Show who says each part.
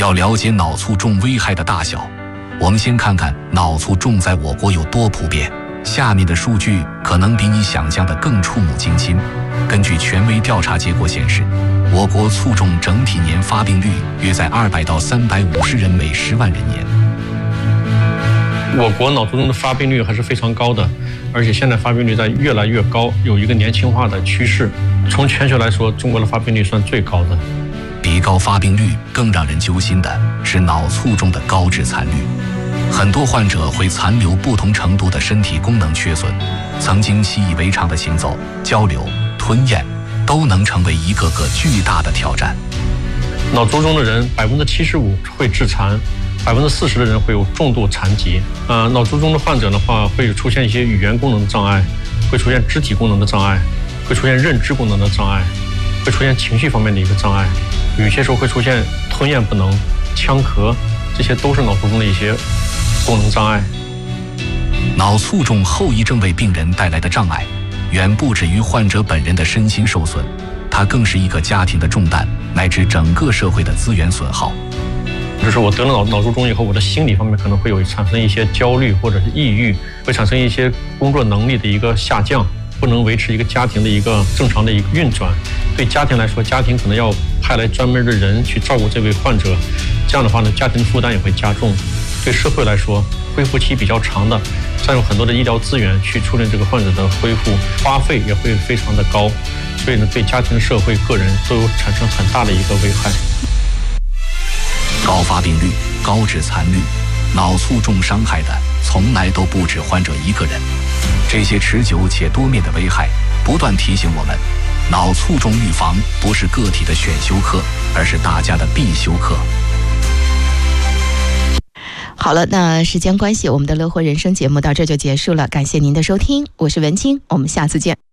Speaker 1: 要了解脑卒中危害的大小，我们先看看脑卒中在我国有多普遍。下面的数据可能比你想象的更触目惊心。根据权威调查结果显示，我国卒中整体年发病率约在200到350人每10万人年。
Speaker 2: 我国脑卒中的发病率还是非常高的，而且现在发病率在越来越高，有一个年轻化的趋势。从全球来说，中国的发病率算最高的。
Speaker 1: 比高发病率更让人揪心的是脑卒中的高致残率。很多患者会残留不同程度的身体功能缺损，曾经习以为常的行走、交流、吞咽，都能成为一个个巨大的挑战。
Speaker 2: 脑卒中的人75%会致残，40%的人会有重度残疾。脑卒中的患者的话，会出现一些语言功能的障碍，会出现肢体功能的障碍，会出现认知功能的障碍，会出现情绪方面的一个障碍，有些时候会出现吞咽不能、呛咳，这些都是脑卒中的一些功能障碍。
Speaker 1: 脑卒中后遗症为病人带来的障碍，远不止于患者本人的身心受损，它更是一个家庭的重担，乃至整个社会的资源损耗。
Speaker 2: 就是我得了脑卒中以后，我的心理方面可能会产生一些焦虑或者是抑郁，会产生一些工作能力的一个下降，不能维持一个家庭的一个正常的一个运转。对家庭来说，家庭可能要派来专门的人去照顾这位患者，这样的话呢，家庭负担也会加重。对社会来说，恢复期比较长的，占用很多的医疗资源去处理这个患者的恢复，花费也会非常的高，所以呢，对家庭、社会、个人都有产生很大的一个危害。
Speaker 1: 高发病率、高致残率，脑卒中伤害的从来都不止患者一个人。这些持久且多面的危害，不断提醒我们，脑卒中预防不是个体的选修课，而是大家的必修课。
Speaker 3: 好了，那时间关系，我们的乐活人生节目到这就结束了，感谢您的收听，我是文清，我们下次见。